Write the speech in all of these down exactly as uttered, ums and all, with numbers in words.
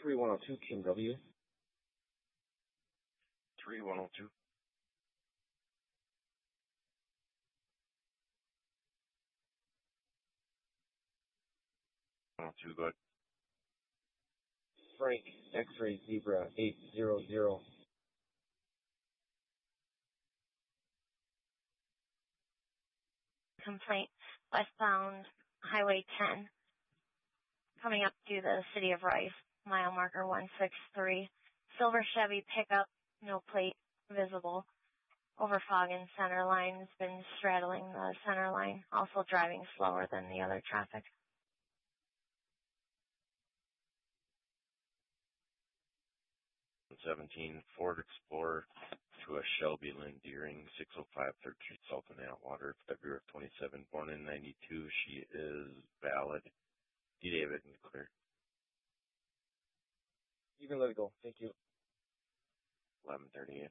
three one oh two, Kim W. three one oh two. one oh two, go ahead. Frank, X-Ray Zebra eight zero zero. Complaint, westbound Highway ten, coming up to the city of Rice, mile marker one six three. Silver Chevy pickup, no plate visible. Over fog in center line, has been straddling the center line, also driving slower than the other traffic. seventeen Ford Explorer to a Shelby Lynn Deering, six oh five third Street, South in Atwater, February of twenty-seven, born in ninety-two. She is valid. D. David and clear. You can let it go. Thank you. eleven thirty-eight.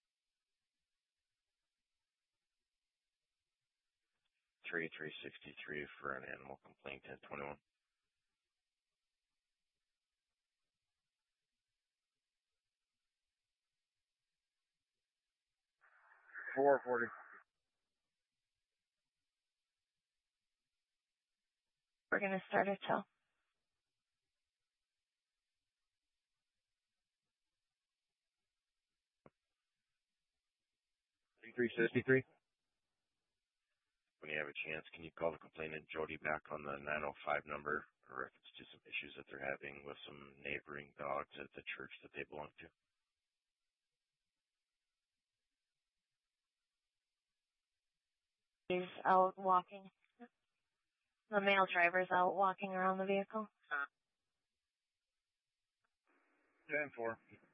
three three sixty-three for an animal complaint, ten twenty-one. four forty. We're going to start a tow. three sixty-three. When you have a chance, can you call the complainant Jody back on the nine oh five number in reference to some issues that they're having with some neighboring dogs at the church that they belong to? He's out walking. The male driver's out walking around the vehicle. ten four.